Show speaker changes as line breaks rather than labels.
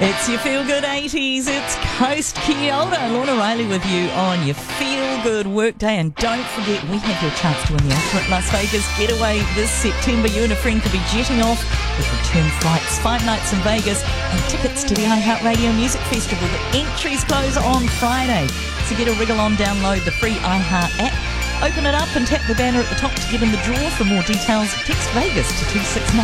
It's your Feel Good 80s. It's Coast. Kia ora. Lorna Riley with you on your Feel Good workday. And don't forget, we have your chance to win the ultimate Las Vegas getaway this September. You and a friend could be jetting off with return flights, 5 nights in Vegas, and tickets to the iHeartRadio Music Festival. The entries close on Friday. So get a wriggle on, download the free iHeart app, open it up and tap the banner at the top to get in the draw. For more details, text Vegas to 269.